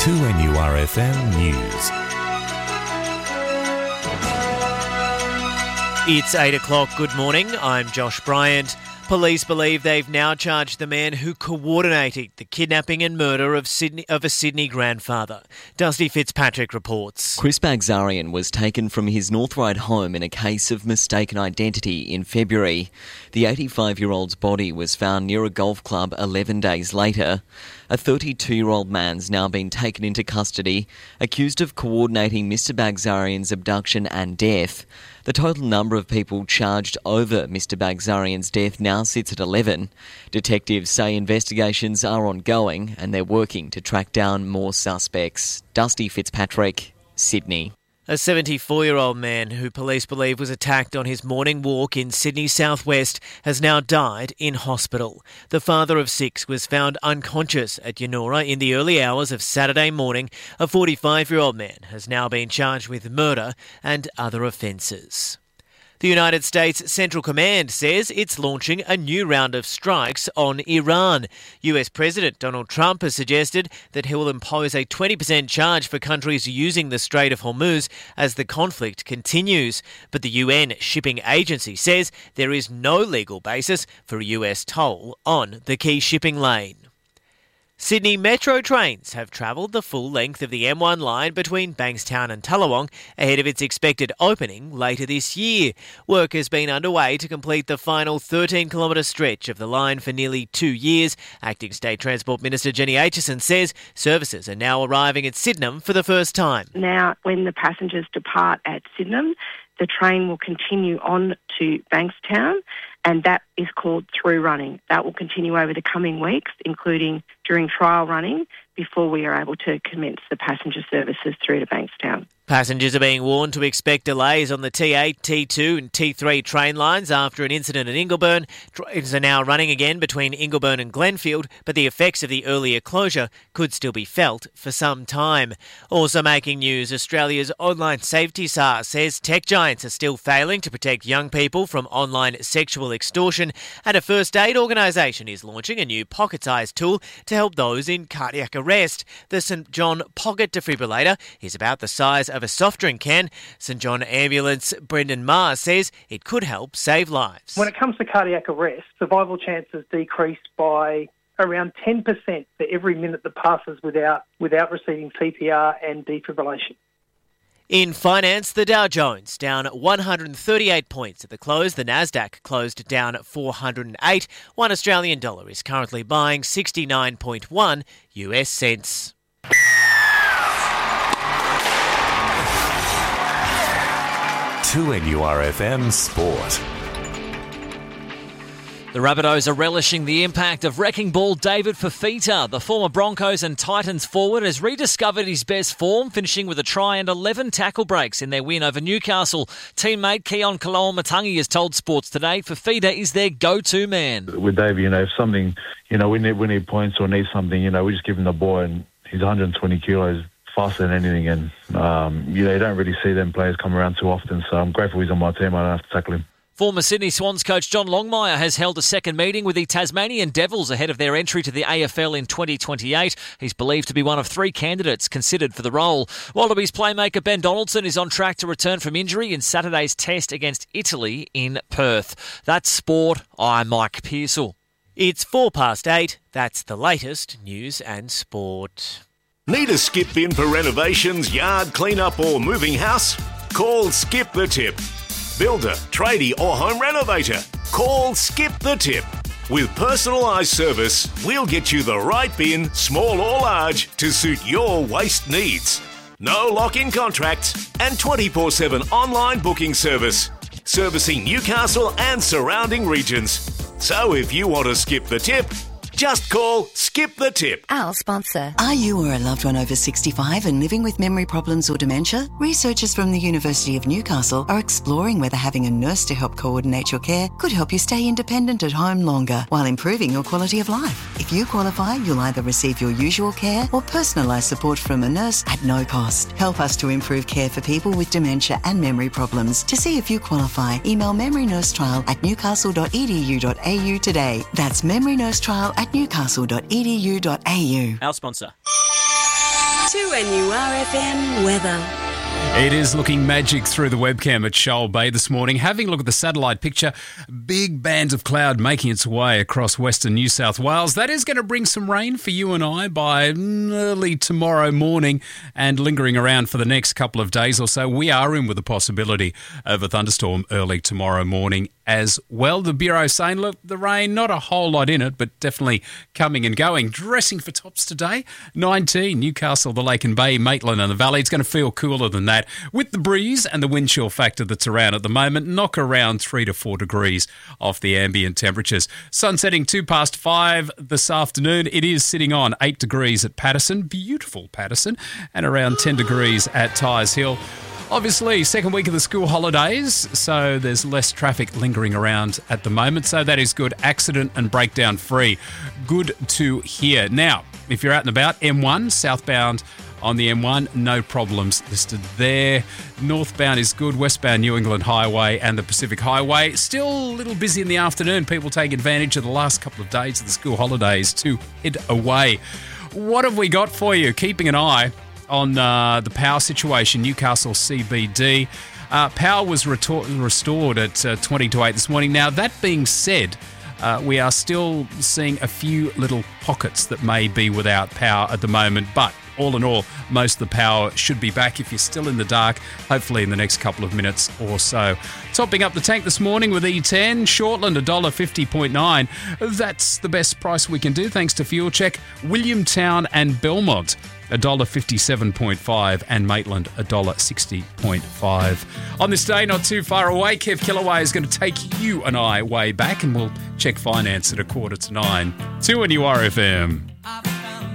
2NURFM News. It's 8 o'clock. Good morning. I'm Josh Bryant. Police believe they've now charged the man who coordinated the kidnapping and murder of a Sydney grandfather. Dusty Fitzpatrick reports. Chris Bagzarian was taken from his North Ryde home in a case of mistaken identity in February. The 85-year-old's body was found near a golf club 11 days later. A 32-year-old man's now been taken into custody, accused of coordinating Mr Bagzarian's abduction and death. The total number of people charged over Mr Bagzarian's death now sits at 11. Detectives say investigations are ongoing and they're working to track down more suspects. Dusty Fitzpatrick, Sydney. A 74-year-old man who police believe was attacked on his morning walk in Sydney southwest has now died in hospital. The father of 6 was found unconscious at Yennora in the early hours of Saturday morning. A 45-year-old man has now been charged with murder and other offences. The United States Central Command says it's launching a new round of strikes on Iran. US President Donald Trump has suggested that he will impose a 20% charge for countries using the Strait of Hormuz as the conflict continues. But the UN Shipping Agency says there is no legal basis for a US toll on the key shipping lane. Sydney Metro trains have travelled the full length of the M1 line between Bankstown and Tallawong ahead of its expected opening later this year. Work has been underway to complete the final 13-kilometre stretch of the line for nearly 2 years. Acting State Transport Minister Jenny Aitchison says services are now arriving at Sydenham for the first time. Now, when the passengers depart at Sydenham, the train will continue on to Bankstown, and that is called through running. That will continue over the coming weeks, including during trial running, before we are able to commence the passenger services through to Bankstown. Passengers are being warned to expect delays on the T8, T2 and T3 train lines after an incident at Ingleburn. Trains are now running again between Ingleburn and Glenfield, but the effects of the earlier closure could still be felt for some time. Also making news, Australia's online safety SAR says tech giants are still failing to protect young people from online sexual extortion, and a first aid organisation is launching a new pocket-sized tool to help those in cardiac arrest. The St John Pocket Defibrillator is about the size of a soft drink can. St John Ambulance Brendan Marr says it could help save lives. When it comes to cardiac arrest, survival chances decrease by around 10% for every minute that passes without receiving CPR and defibrillation. In finance, the Dow Jones down 138 points at the close. The Nasdaq closed down 408. $1 Australian dollar is currently buying 69.1 US cents. To NURFM Sport. The Rabbitohs are relishing the impact of wrecking ball David Fifita. The former Broncos and Titans forward has rediscovered his best form, finishing with a try and 11 tackle breaks in their win over Newcastle. Teammate Keon Kaloamatangi has told Sports Today Fifita is their go-to man. With David, if something, we need points or need something, we just give him the ball, and he's 120 kilos. Faster than anything, and you don't really see them players come around too often, so I'm grateful he's on my team. I don't have to tackle him. Former Sydney Swans coach John Longmire has held a second meeting with the Tasmanian Devils ahead of their entry to the AFL in 2028. He's believed to be one of 3 candidates considered for the role. Wallabies playmaker Ben Donaldson is on track to return from injury in Saturday's test against Italy in Perth. That's sport. I'm Mike Pearsall. It's 8:04. That's the latest news and sport. Need a skip in for renovations, yard clean-up or moving house? Call Skip the Tip. Builder, tradie or home renovator? Call Skip the Tip. With personalised service, we'll get you the right bin, small or large, to suit your waste needs. No lock-in contracts and 24/7 online booking service. Servicing Newcastle and surrounding regions. So if you want to skip the tip, just call Skip the Tip. Our sponsor. Are you or a loved one over 65 and living with memory problems or dementia? Researchers from the University of Newcastle are exploring whether having a nurse to help coordinate your care could help you stay independent at home longer while improving your quality of life. If you qualify, you'll either receive your usual care or personalised support from a nurse at no cost. Help us to improve care for people with dementia and memory problems. To see if you qualify, email memorynursetrial@newcastle.edu.au today. That's memorynursetrial@newcastle.edu.au. Our sponsor. 2NURFM weather. It is looking magic through the webcam at Shoal Bay this morning. Having a look at the satellite picture, big bands of cloud making its way across western New South Wales. That is going to bring some rain for you and I by early tomorrow morning and lingering around for the next couple of days or so. We are in with the possibility of a thunderstorm early tomorrow morning as well. The Bureau saying, look, the rain, not a whole lot in it, but definitely coming and going. Dressing for tops today, 19, Newcastle, the Lake and Bay, Maitland and the Valley. It's going to feel cooler than that with the breeze and the wind chill factor that's around at the moment. Knock around 3 to 4 degrees off the ambient temperatures. Sun setting 5:02 this afternoon. It is sitting on 8 degrees at Patterson, beautiful Patterson, and around 10 degrees at Tyers Hill. Obviously, second week of the school holidays, so there's less traffic lingering around at the moment, so that is good. Accident and breakdown free. Good to hear. Now, if you're out and about, M1, southbound on the M1, no problems listed there. Northbound is good. Westbound New England Highway and the Pacific Highway. Still a little busy in the afternoon. People take advantage of the last couple of days of the school holidays to head away. What have we got for you? Keeping an eye on the power situation, Newcastle CBD. Power was restored at 20 to 8 this morning. Now, that being said, we are still seeing a few little pockets that may be without power at the moment, but all in all, most of the power should be back if you're still in the dark, hopefully in the next couple of minutes or so. Topping up the tank this morning with E10, Shortland $1.50.9. That's the best price we can do thanks to Fuel Check. Williamtown and Belmont $1.57.5 and Maitland $1.60.5. On this day, not too far away, Kev Killaway is going to take you and I way back, and we'll check finance at 8:45. 2NURFM.